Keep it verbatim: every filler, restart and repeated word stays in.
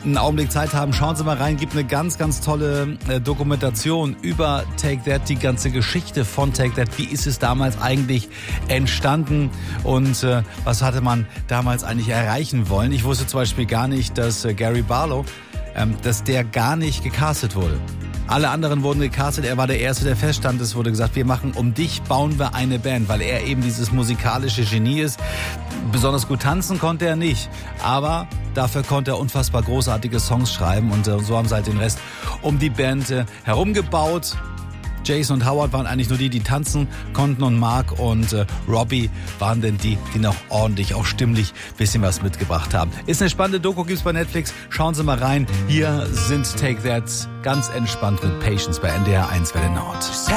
einen Augenblick Zeit haben, schauen Sie mal rein. Gibt eine ganz, ganz tolle äh, Dokumentation über Take That, die ganze Geschichte von Take That. Wie ist es damals eigentlich entstanden und äh, was hatte man damals eigentlich erreichen wollen? Ich wusste zum Beispiel gar nicht, dass äh, Gary Barlow, ähm, dass der gar nicht gecastet wurde. Alle anderen wurden gecastet, er war der Erste, der feststand. Es wurde gesagt, wir machen um dich, bauen wir eine Band, weil er eben dieses musikalische Genie ist. Besonders gut tanzen konnte er nicht, aber dafür konnte er unfassbar großartige Songs schreiben und äh, so haben sie halt den Rest um die Band äh, herumgebaut. Jason und Howard waren eigentlich nur die, die tanzen konnten und Mark und äh, Robbie waren denn die, die noch ordentlich, auch stimmlich ein bisschen was mitgebracht haben. Ist eine spannende Doku, gibt's bei Netflix. Schauen Sie mal rein. Hier sind Take That ganz entspannt mit Patience bei N D R eins Welle Nord.